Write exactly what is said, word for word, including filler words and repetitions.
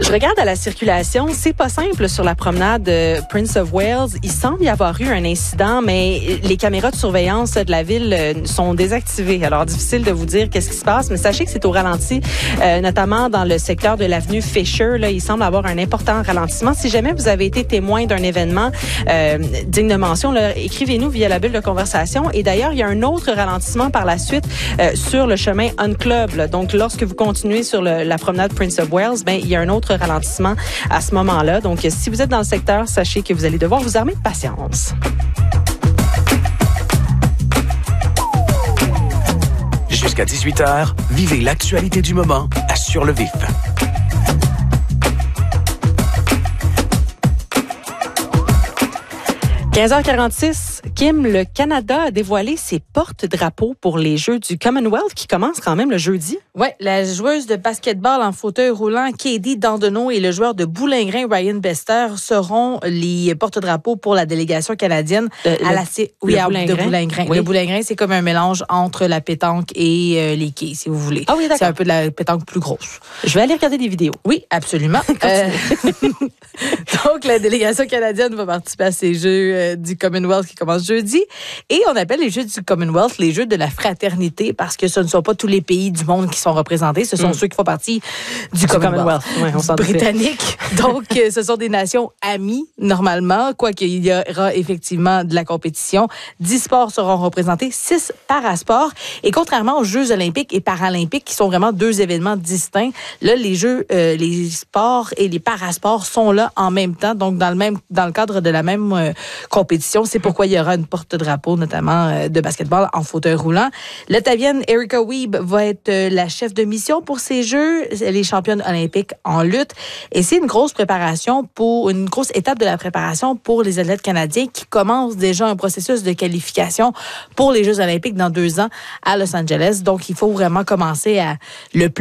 Je regarde à la circulation, c'est pas simple sur la promenade de Prince of Wales. Il semble y avoir eu un incident, mais les caméras de surveillance de la ville sont désactivées. Alors, difficile de vous dire qu'est-ce qui se passe, mais sachez que c'est au ralenti, euh, notamment dans le secteur de l'avenue Fisher. Là, il semble avoir un important ralentissement. Si jamais vous avez été témoin d'un événement euh, digne de mention, là, écrivez-nous via la bulle de conversation. Et d'ailleurs, il y a un autre ralentissement par la suite euh, sur le chemin On Club. Là. Donc, lorsque vous continuez sur le, la promenade Prince of Wales, ben il y a un autre ralentissement à ce moment-là. Donc, si vous êtes dans le secteur, sachez que vous allez devoir vous armer de patience. Jusqu'à dix-huit heures, vivez l'actualité du moment à Sur le Vif. quinze heures quarante-six, Kim, le Canada a dévoilé ses porte-drapeaux pour les Jeux du Commonwealth qui commencent quand même le jeudi. Oui, la joueuse de basketball en fauteuil roulant Katie Dandonneau et le joueur de boulingrin Ryan Bester seront les porte-drapeaux pour la délégation canadienne Euh, à le- la C- oui, le à- boulingrin. de boulingrin. Oui. Le boulingrin, c'est comme un mélange entre la pétanque et euh, les quilles, si vous voulez. Ah oui, d'accord. C'est un peu de la pétanque plus grosse. Je vais aller regarder des vidéos. Oui, absolument. Euh, donc, la délégation canadienne va participer à ces Jeux euh, du Commonwealth qui commencent jeudi. Et on appelle les Jeux du Commonwealth les Jeux de la fraternité parce que ce ne sont pas tous les pays du monde qui sont représentés. Ce sont Mm. ceux qui font partie du, Commonwealth, Commonwealth. Ouais, on s'en doutait. britannique. Donc, euh, ce sont des nations amies, normalement, quoique il y aura effectivement de la compétition. Dix sports seront représentés, six parasports. Et contrairement aux Jeux olympiques et paralympiques, qui sont vraiment deux événements distincts, là, les Jeux, euh, les sports et les parasports sont là en même temps, donc dans le même, dans le cadre de la même euh, compétition. C'est pourquoi il y aura une porte-drapeau, notamment euh, de basketball en fauteuil roulant. L'Ottavienne Erica Weeb va être euh, la chef de mission pour ces Jeux. Elle est championne olympique en lutte. Et c'est une grosse préparation pour, une grosse étape de la préparation pour les athlètes canadiens qui commencent déjà un processus de qualification pour les Jeux olympiques dans deux ans à Los Angeles. Donc, il faut vraiment commencer à le